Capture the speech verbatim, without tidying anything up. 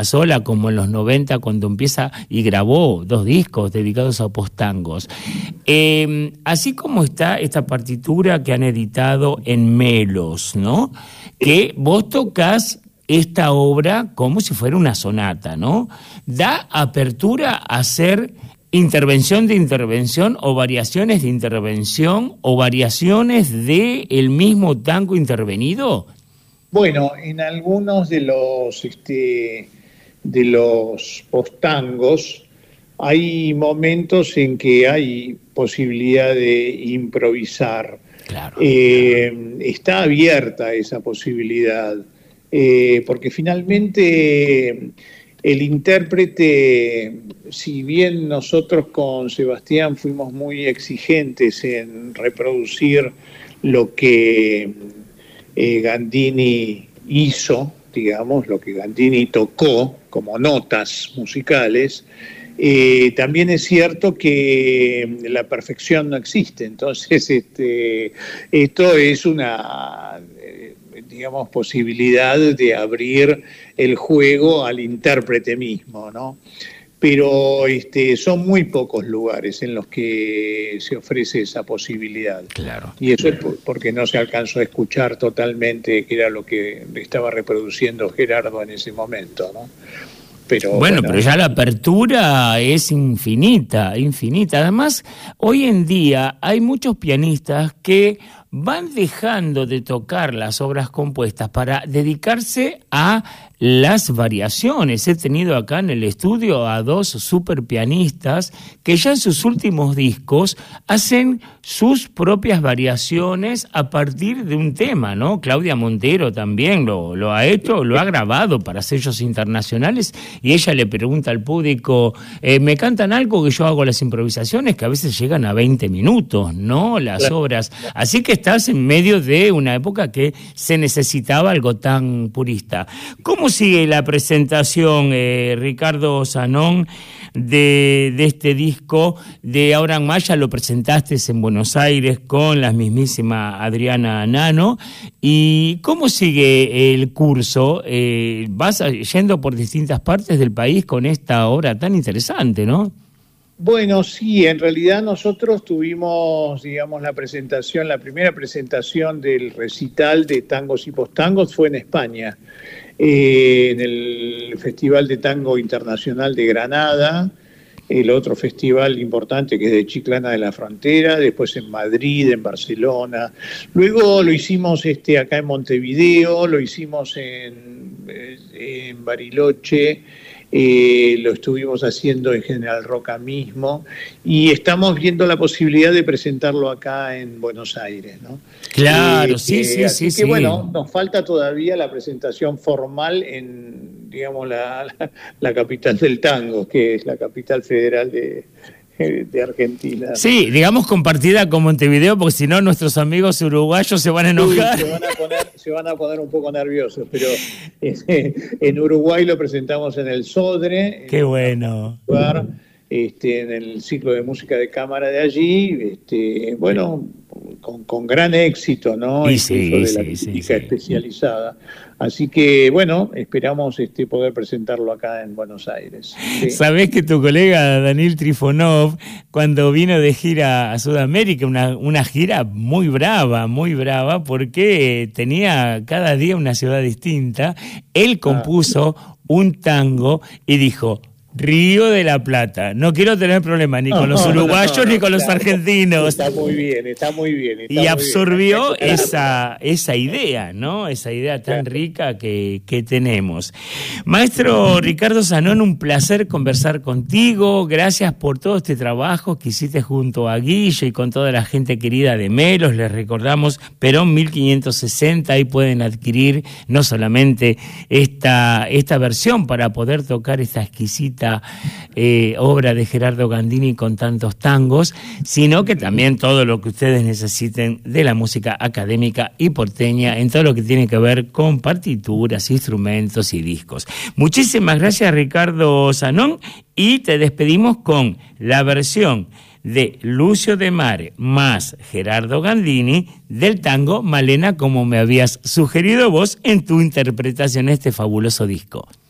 sola como en los noventa cuando empieza y grabó dos discos dedicados a postangos. Eh, así como está esta partitura que han editado en Melos, ¿no? Que vos tocás esta obra como si fuera una sonata, ¿no? Da apertura a hacer intervención de intervención o variaciones de intervención o variaciones de el mismo tango intervenido. Bueno, en algunos de los este, de los postangos hay momentos en que hay posibilidad de improvisar. Claro. Eh, está abierta esa posibilidad, eh, porque finalmente el intérprete, si bien nosotros con Sebastián fuimos muy exigentes en reproducir lo que eh, Gandini hizo, digamos, lo que Gandini tocó como notas musicales, eh, también es cierto que la perfección no existe. Entonces, este, esto es una, eh, digamos, posibilidad de abrir el juego al intérprete mismo, ¿no? Pero este, son muy pocos lugares en los que se ofrece esa posibilidad. Claro. Y eso es porque no se alcanzó a escuchar totalmente qué era lo que estaba reproduciendo Gerardo en ese momento, ¿no? Pero, bueno, bueno, pero ya la apertura es infinita, infinita. Además, hoy en día hay muchos pianistas que van dejando de tocar las obras compuestas para dedicarse a las variaciones. He tenido acá en el estudio a dos super pianistas que ya en sus últimos discos hacen sus propias variaciones a partir de un tema, ¿no? Claudia Montero también lo, lo ha hecho, lo ha grabado para sellos internacionales y ella le pregunta al público, eh, ¿me cantan algo? Que yo hago las improvisaciones que a veces llegan a veinte minutos, ¿no? Las Claro. obras. Así que estás en medio de una época que se necesitaba algo tan purista. ¿Cómo sigue la presentación, eh, Ricardo Zanón, de, de este disco de Abraham Maya? Lo presentaste en Buenos Aires con la mismísima Adriana Nano. ¿Y cómo sigue el curso? Eh, vas yendo por distintas partes del país con esta obra tan interesante, ¿no? Bueno, sí, en realidad nosotros tuvimos, digamos, la presentación, la primera presentación del recital de tangos y postangos fue en España, eh, en el Festival de Tango Internacional de Granada, el otro festival importante que es de Chiclana de la Frontera, después en Madrid, en Barcelona. Luego lo hicimos este, acá en Montevideo, lo hicimos en, en Bariloche, eh, lo estuvimos haciendo en General Roca mismo, y estamos viendo la posibilidad de presentarlo acá en Buenos Aires, ¿no? Claro, eh, sí, eh, sí, así sí. que sí. bueno, nos falta todavía la presentación formal en, digamos, la, la, la capital del tango, que es la capital federal de, de Argentina. Sí, digamos compartida con Montevideo, porque si no nuestros amigos uruguayos se van a enojar. Sí, se van a poner, se van a poner un poco nerviosos, pero eh, en Uruguay lo presentamos en el Sodre. Qué bueno. Lugar, este, en el ciclo de música de cámara de allí, este, bueno, con, con gran éxito, ¿no? Y Incluso sí, de la sí, crítica sí, sí. especializada. Así que, bueno, esperamos este, poder presentarlo acá en Buenos Aires. ¿Sí? Sabés que tu colega Daniel Trifonov, cuando vino de gira a Sudamérica, una, una gira muy brava, muy brava, porque tenía cada día una ciudad distinta, él compuso ah. un tango y dijo: Río de la Plata. No quiero tener problemas ni con los uruguayos no, no, no, ni con los claro, argentinos. Está muy bien, está muy bien. Está y muy absorbió bien. esa, esa idea, ¿no? Esa idea tan rica que, que tenemos. Maestro Ricardo Zanón, un placer conversar contigo. Gracias por todo este trabajo que hiciste junto a Guille y con toda la gente querida de Melos. Les recordamos Perón mil quinientos sesenta. Ahí pueden adquirir no solamente esta, esta versión para poder tocar esta exquisita Eh, obra de Gerardo Gandini con tantos tangos, sino que también todo lo que ustedes necesiten de la música académica y porteña en todo lo que tiene que ver con partituras, instrumentos y discos. Muchísimas gracias, Ricardo Zanón, y te despedimos con la versión de Lucio de Mare más Gerardo Gandini del tango Malena, como me habías sugerido vos en tu interpretación de este fabuloso disco.